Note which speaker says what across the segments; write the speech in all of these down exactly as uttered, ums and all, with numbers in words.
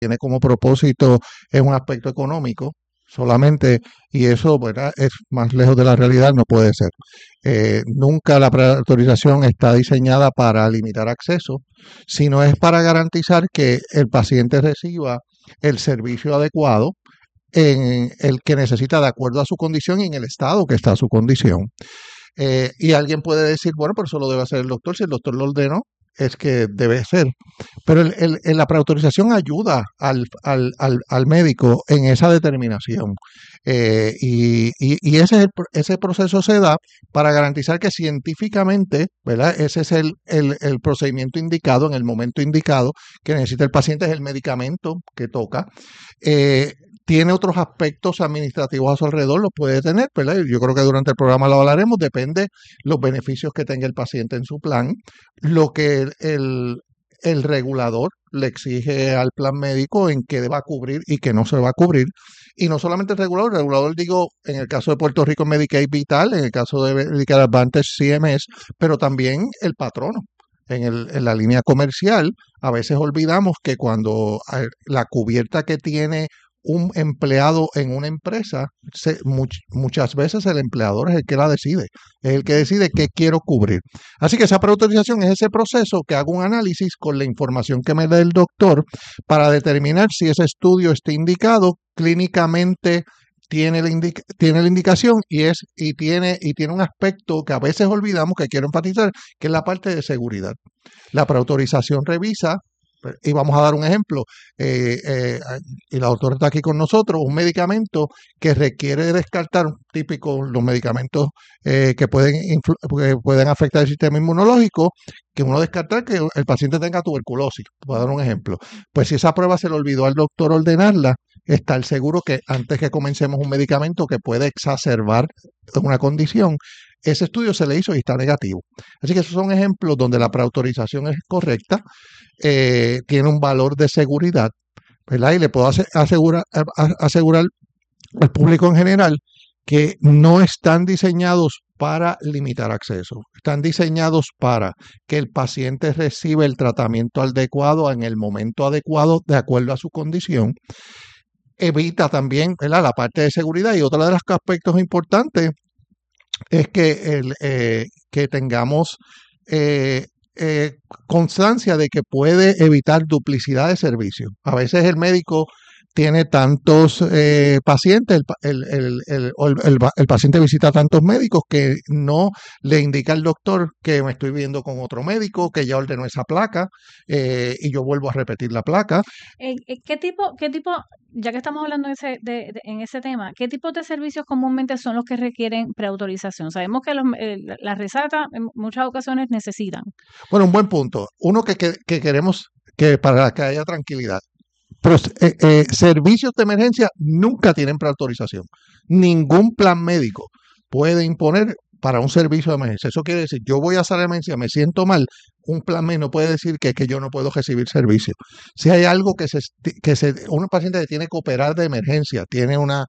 Speaker 1: tiene como propósito es un aspecto económico solamente, y eso, ¿verdad?, es más lejos de la realidad, no puede ser. Eh, nunca la preautorización está diseñada para limitar acceso, sino es para garantizar que el paciente reciba el servicio adecuado en el que necesita de acuerdo a su condición y en el estado que está su condición. Eh, y alguien puede decir, bueno, pero eso lo debe hacer el doctor, si el doctor lo ordenó, es que debe ser. Pero el, el, el- la preautorización ayuda al, al, al, al médico en esa determinación. Eh, y, y, y ese, es el pr- ese proceso se da para garantizar que científicamente, ¿verdad? Ese es el, el, el procedimiento indicado en el momento indicado que necesita el paciente, es el medicamento que toca. Eh, tiene otros aspectos administrativos a su alrededor, los puede tener, ¿verdad? Yo creo que durante el programa lo hablaremos, depende los beneficios que tenga el paciente en su plan, lo que el, el, el regulador le exige al plan médico en qué va a cubrir y qué no se va a cubrir. Y no solamente el regulador, el regulador digo, en el caso de Puerto Rico Medicaid Vital, en el caso de Medicare Advantage C M S, pero también el patrono. En, el, en la línea comercial, a veces olvidamos que cuando eh, la cubierta que tiene un empleado en una empresa, se, much, muchas veces el empleador es el que la decide, es el que decide qué quiero cubrir. Así que esa preautorización es ese proceso que hago un análisis con la información que me da el doctor para determinar si ese estudio está indicado clínicamente. Tiene la, indica, tiene la indicación y, es, y, tiene, y tiene un aspecto que a veces olvidamos, que quiero enfatizar, que es la parte de seguridad. La preautorización revisa, y vamos a dar un ejemplo, eh, eh, y la doctora está aquí con nosotros, un medicamento que requiere descartar, típico los medicamentos eh, que, pueden que pueden afectar el sistema inmunológico, que uno descarta que el paciente tenga tuberculosis, voy a dar un ejemplo. Pues si esa prueba se le olvidó al doctor ordenarla, estar seguro que antes que comencemos un medicamento que puede exacerbar una condición, ese estudio se le hizo y está negativo. Así que esos son ejemplos donde la preautorización es correcta, eh, tiene un valor de seguridad, ¿verdad? Y le puedo asegurar, asegurar al público en general que no están diseñados para limitar acceso, están diseñados para que el paciente reciba el tratamiento adecuado en el momento adecuado de acuerdo a su condición. Evita también, ¿verdad?, la parte de seguridad, y otro de los aspectos importantes es que, el, eh, que tengamos eh, eh, constancia de que puede evitar duplicidad de servicio. A veces el médico tiene tantos eh, pacientes, el, el, el, el, el paciente visita tantos médicos que no le indica al doctor que me estoy viendo con otro médico, que ya ordenó esa placa eh, y yo vuelvo a repetir la placa.
Speaker 2: Eh, ¿Qué tipo, qué tipo, ya que estamos hablando de ese, de, de, en ese tema, qué tipos de servicios comúnmente son los que requieren preautorización? Sabemos que los, eh, las recetas en muchas ocasiones necesitan.
Speaker 1: Bueno, un buen punto. Uno que, que, que queremos que para que haya tranquilidad. Pero, eh, eh, servicios de emergencia nunca tienen preautorización. Ningún plan médico puede imponer para un servicio de emergencia. Eso quiere decir, yo voy a hacer emergencia, me siento mal, un plan médico no puede decir que, que yo no puedo recibir servicio. Si hay algo que se, que se, un paciente que tiene que operar de emergencia, tiene una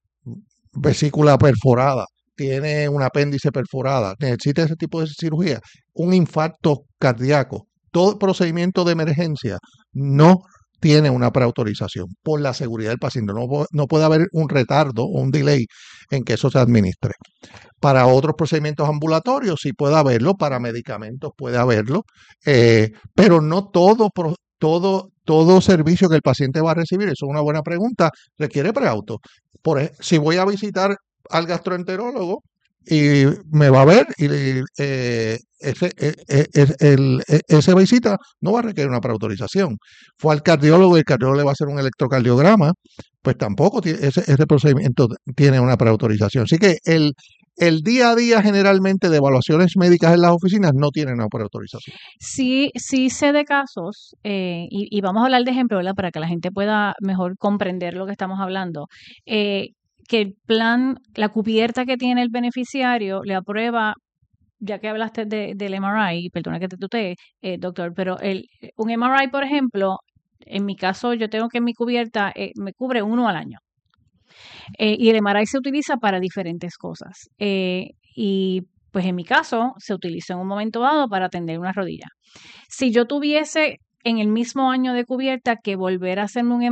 Speaker 1: vesícula perforada, tiene un apéndice perforada, necesita ese tipo de cirugía, un infarto cardíaco, todo procedimiento de emergencia no tiene una preautorización por la seguridad del paciente. No, no puede haber un retardo o un delay en que eso se administre. Para otros procedimientos ambulatorios sí puede haberlo, para medicamentos puede haberlo, eh, pero no todo, todo, todo servicio que el paciente va a recibir, eso es una buena pregunta, requiere preauto. Por ejemplo, si voy a visitar al gastroenterólogo y me va a ver y eh, ese, eh, eh, el, eh, esa visita no va a requerir una preautorización. Fue al cardiólogo y el cardiólogo le va a hacer un electrocardiograma, pues tampoco tiene, ese, ese procedimiento tiene una preautorización. Así que el, el día a día generalmente de evaluaciones médicas en las oficinas no tienen una preautorización.
Speaker 2: Sí, sí sé de casos, eh, y, y vamos a hablar de ejemplos, ¿verdad?, para que la gente pueda mejor comprender lo que estamos hablando. Eh, que el plan, la cubierta que tiene el beneficiario le aprueba, ya que hablaste de, del M R I, perdona que te tutee, eh, doctor, pero el, un M R I, por ejemplo, en mi caso yo tengo que mi cubierta eh, me cubre uno al año. Eh, y el M R I se utiliza para diferentes cosas. Eh, y pues en mi caso se utiliza en un momento dado para atender una rodilla. Si yo tuviese en el mismo año de cubierta que volver a hacerme un